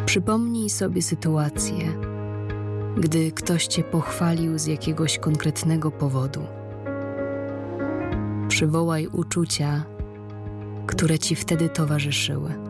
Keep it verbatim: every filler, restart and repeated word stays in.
Przypomnij sobie sytuację, gdy ktoś cię pochwalił z jakiegoś konkretnego powodu. Przywołaj uczucia, które ci wtedy towarzyszyły.